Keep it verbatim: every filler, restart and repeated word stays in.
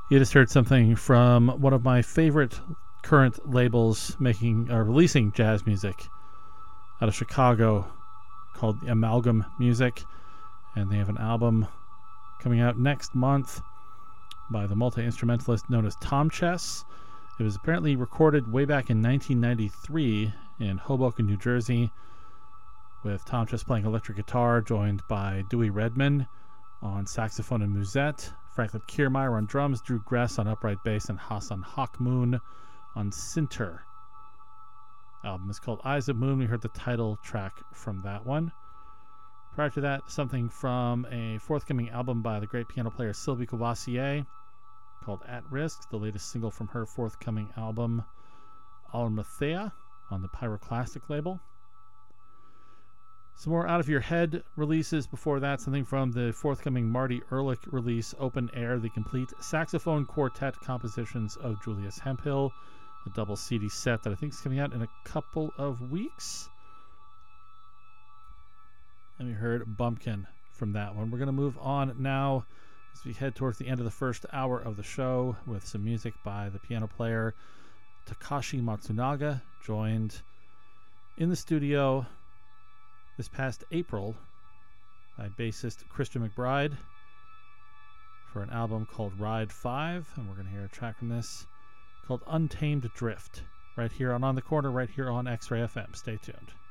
You just heard something from one of my favorite current labels making or uh, releasing jazz music out of Chicago called Amalgam Music, and they have an album coming out next month by the multi-instrumentalist known as Tom Chess. It was apparently recorded way back in nineteen ninety-three in Hoboken, New Jersey, with Tom Chess playing electric guitar, joined by Dewey Redman on saxophone and musette, Franklin Kiermaier on drums, Drew Gress on upright bass, and Hassan Hawkmoon on sinter. Album is called Eyes of Moon. We heard the title track from that one. Prior to that, something from a forthcoming album by the great piano player Sylvie Courvoisier called At Risk, the latest single from her forthcoming album Almathea on the Pyroclastic label. Some more Out of Your Head releases before that. Something from the forthcoming Marty Ehrlich release, Open Air, the complete saxophone quartet compositions of Julius Hemphill, a double C D set that I think is coming out in a couple of weeks. And we heard Bumpkin from that one. We're going to move on now as we head towards the end of the first hour of the show with some music by the piano player Takashi Matsunaga, joined in the studio this past April by bassist Christian McBride for an album called Ride five, and we're going to hear a track from this called Untamed Drift right here on On the Corner, right here on X-Ray F M. Stay tuned.